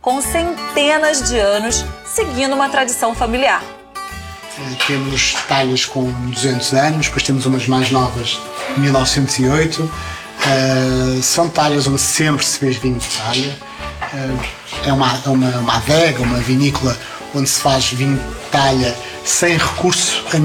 com centenas de anos, seguindo uma tradição familiar. Temos talhas com 200 anos, depois temos umas mais novas, 1908. São talhas onde sempre se fez vinho de talha. É uma adega, uma vinícola onde se faz vinho de talha sem recurso a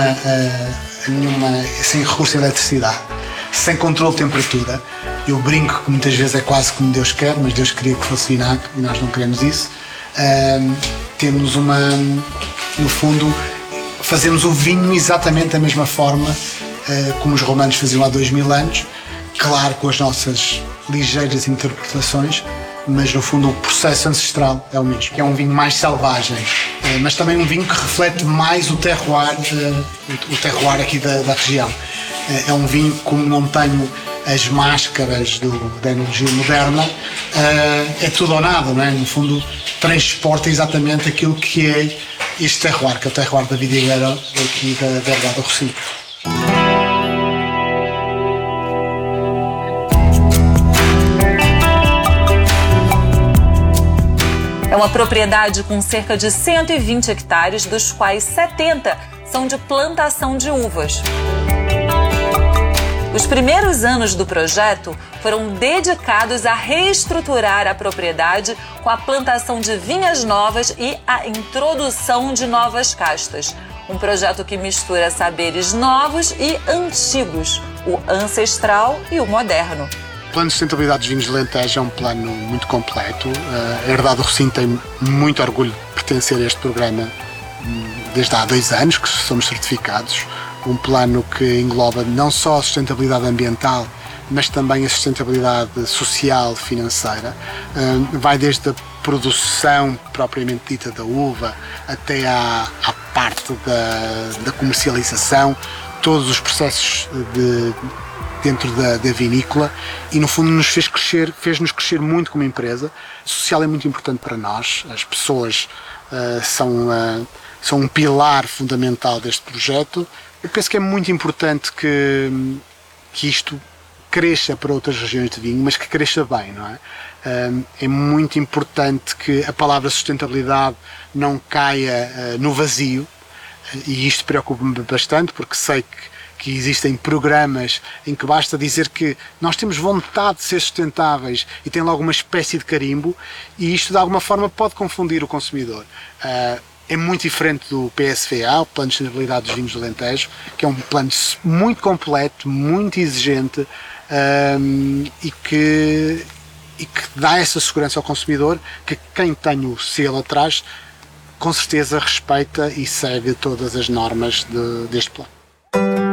sem recurso a eletricidade, sem controle de temperatura. Eu brinco que muitas vezes é quase como Deus quer, mas Deus queria que fosse vinagre e nós não queremos isso. Temos no fundo, fazemos o vinho exatamente da mesma forma como os romanos faziam há 2000 anos, claro, com as nossas ligeiras interpretações, mas no fundo o processo ancestral é o mesmo. É um vinho mais selvagem, mas também um vinho que reflete mais o terroir aqui da região. É um vinho que, como não tenho as máscaras da enologia moderna, é tudo ou nada, não é? No fundo transporta exatamente aquilo que é este terroir, que é o terroir da vidigueira aqui da Herdade do Rossio. É uma propriedade com cerca de 120 hectares, dos quais 70 são de plantação de uvas. Os primeiros anos do projeto foram dedicados a reestruturar a propriedade com a plantação de vinhas novas e a introdução de novas castas. Um projeto que mistura saberes novos e antigos, o ancestral e o moderno. O Plano de Sustentabilidade dos Vinhos de Alentejo é um plano muito completo. A Herdade do Rossio tem muito orgulho de pertencer a este programa desde há 2 anos que somos certificados. Um plano que engloba não só a sustentabilidade ambiental, mas também a sustentabilidade social, financeira. Vai desde a produção propriamente dita da uva até à parte da comercialização, todos os processos dentro da vinícola, e no fundo fez-nos crescer muito como empresa. O social é muito importante para nós, as pessoas são um pilar fundamental deste projeto. Eu penso que é muito importante que isto cresça para outras regiões de vinho, mas que cresça bem, não é? É muito importante que a palavra sustentabilidade não caia no vazio, e isto preocupa-me bastante, porque sei que existem programas em que basta dizer que nós temos vontade de ser sustentáveis e tem logo uma espécie de carimbo, e isto de alguma forma pode confundir o consumidor. É muito diferente do PSVA, o Plano de Sustentabilidade dos Vinhos do Alentejo, que é um plano muito completo, muito exigente, e que dá essa segurança ao consumidor, que quem tem o selo atrás com certeza respeita e segue todas as normas deste plano.